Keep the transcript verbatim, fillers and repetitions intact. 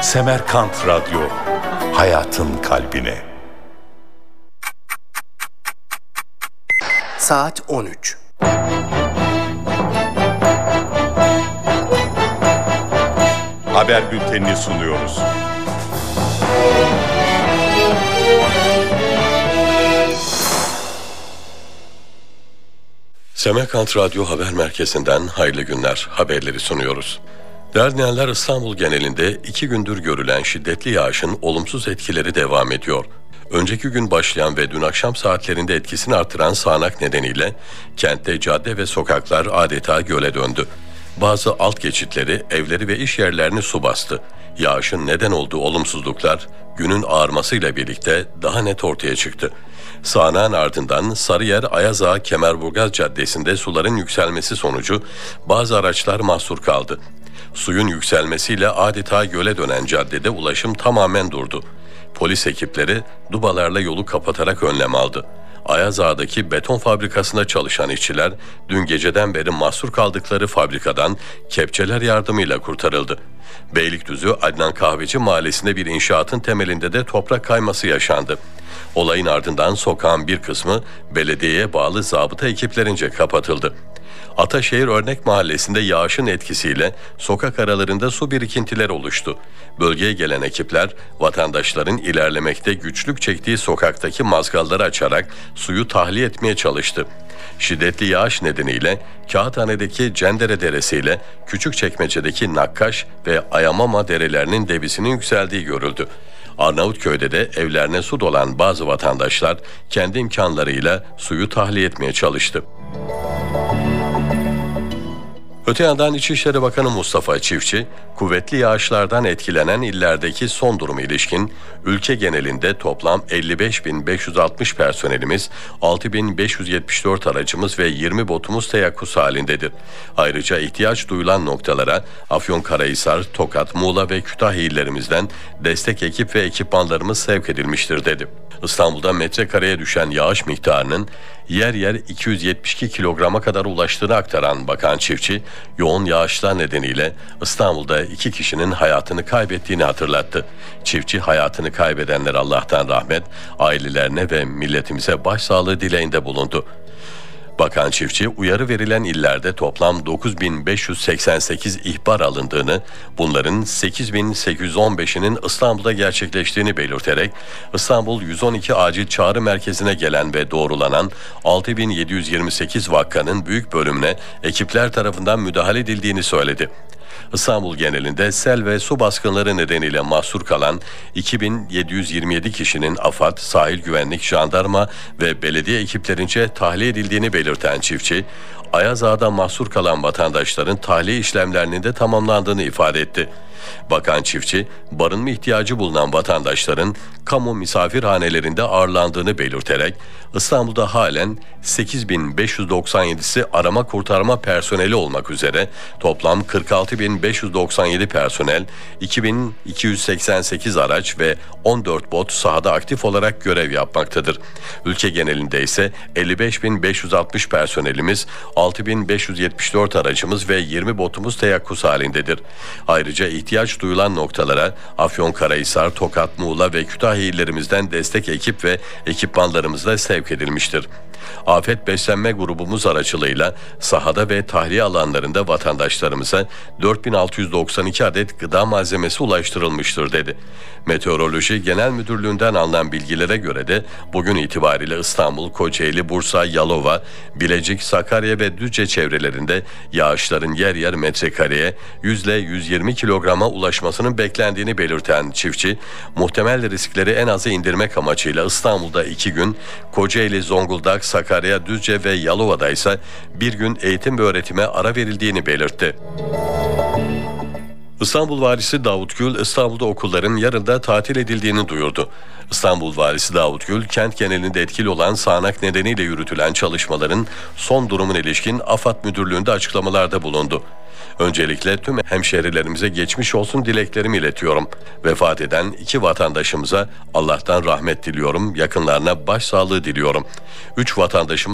Semerkant Radyo, hayatın kalbine. Saat on üç. Haber bültenini sunuyoruz. Semerkant Radyo Haber Merkezi'nden hayırlı günler, haberleri sunuyoruz. Değerli dinleyenler, İstanbul genelinde iki gündür görülen şiddetli yağışın olumsuz etkileri devam ediyor. Önceki gün başlayan ve dün akşam saatlerinde etkisini artıran sağanak nedeniyle kentte cadde ve sokaklar adeta göle döndü. Bazı alt geçitleri, evleri ve iş yerlerini su bastı. Yağışın neden olduğu olumsuzluklar günün ağarmasıyla birlikte daha net ortaya çıktı. Sağanağın ardından Sarıyer Ayazağa Kemerburgaz Caddesi'nde suların yükselmesi sonucu bazı araçlar mahsur kaldı. Suyun yükselmesiyle adeta göle dönen caddede ulaşım tamamen durdu. Polis ekipleri dubalarla yolu kapatarak önlem aldı. Ayazağa'daki beton fabrikasında çalışan işçiler dün geceden beri mahsur kaldıkları fabrikadan kepçeler yardımıyla kurtarıldı. Beylikdüzü Adnan Kahveci Mahallesi'nde bir inşaatın temelinde de toprak kayması yaşandı. Olayın ardından sokağın bir kısmı belediyeye bağlı zabıta ekiplerince kapatıldı. Ataşehir Örnek Mahallesi'nde yağışın etkisiyle sokak aralarında su birikintileri oluştu. Bölgeye gelen ekipler vatandaşların ilerlemekte güçlük çektiği sokaktaki mazgalları açarak suyu tahliye etmeye çalıştı. Şiddetli yağış nedeniyle Kağıthane'deki Cendere Deresi ile Küçükçekmece'deki Nakkaş ve Ayamama derelerinin debisinin yükseldiği görüldü. Arnavutköy'de de evlerine su dolan bazı vatandaşlar kendi imkanlarıyla suyu tahliye etmeye çalıştı. Öte yandan İçişleri Bakanı Mustafa Çiftçi, kuvvetli yağışlardan etkilenen illerdeki son duruma ilişkin ülke genelinde toplam elli beş bin beş yüz altmış personelimiz, altı bin beş yüz yetmiş dört aracımız ve yirmi botumuz teyakkuz halindedir. Ayrıca ihtiyaç duyulan noktalara Afyonkarahisar, Tokat, Muğla ve Kütahya illerimizden destek ekip ve ekipmanlarımız sevk edilmiştir dedi. İstanbul'da metrekareye düşen yağış miktarının yer yer iki yüz yetmiş iki kilograma kadar ulaştığını aktaran Bakan Çiftçi, yoğun yağışlar nedeniyle İstanbul'da iki kişinin hayatını kaybettiğini hatırlattı. Çiftçi hayatını kaybedenlere Allah'tan rahmet, ailelerine ve milletimize başsağlığı dileğinde bulundu. Bakan Çiftçi, uyarı verilen illerde toplam dokuz bin beş yüz seksen sekiz ihbar alındığını, bunların sekiz bin sekiz yüz on beşinin İstanbul'da gerçekleştiğini belirterek, İstanbul yüz on iki Acil Çağrı Merkezi'ne gelen ve doğrulanan altı bin yedi yüz yirmi sekiz vakanın büyük bölümüne ekipler tarafından müdahale edildiğini söyledi. İstanbul genelinde sel ve su baskınları nedeniyle mahsur kalan iki bin yedi yüz yirmi yedi kişinin AFAD, Sahil Güvenlik, Jandarma ve belediye ekiplerince tahliye edildiğini belirten Çiftçi, Ayazağa'da mahsur kalan vatandaşların tahliye işlemlerinin de tamamlandığını ifade etti. Bakan Çiftçi, barınma ihtiyacı bulunan vatandaşların kamu misafirhanelerinde ağırlandığını belirterek, İstanbul'da halen sekiz bin beş yüz doksan yedisi arama kurtarma personeli olmak üzere toplam kırk altı bin beş yüz doksan yedi personel, iki bin iki yüz seksen sekiz araç ve on dört bot sahada aktif olarak görev yapmaktadır. Ülke genelinde ise elli beş bin beş yüz altmış personelimiz, altı bin beş yüz yetmiş dört aracımız ve yirmi botumuz teyakkuz halindedir. Ayrıca ihtiyaç duyulan noktalara Afyonkarahisar, Tokat, Muğla ve Kütahya illerimizden destek ekip ve ekipmanlarımız da sevk edilmiştir. Afet Beslenme grubumuz aracılığıyla sahada ve tahliye alanlarında vatandaşlarımıza dört bin altı yüz doksan iki adet gıda malzemesi ulaştırılmıştır dedi. Meteoroloji Genel Müdürlüğü'nden alınan bilgilere göre de bugün itibariyle İstanbul, Kocaeli, Bursa, Yalova, Bilecik, Sakarya ve Düzce çevrelerinde yağışların yer yer metrekareye yüz ile yüz yirmi kilograma ulaşmasının beklendiğini belirten Çiftçi, muhtemel riskleri en aza indirmek amacıyla İstanbul'da iki gün, Kocaeli, Zonguldak, Sakarya, Düzce ve Yalova'da ise bir gün eğitim ve öğretime ara verildiğini belirtti. İstanbul Valisi Davut Gül, İstanbul'da okulların yarın da tatil edildiğini duyurdu. İstanbul Valisi Davut Gül, kent genelinde etkili olan sağanak nedeniyle yürütülen çalışmaların son durumun ilişkin AFAD Müdürlüğü'nde açıklamalarda bulundu. Öncelikle tüm hemşehrilerimize geçmiş olsun dileklerimi iletiyorum. Vefat eden iki vatandaşımıza Allah'tan rahmet diliyorum, yakınlarına başsağlığı diliyorum. Üç vatandaşımız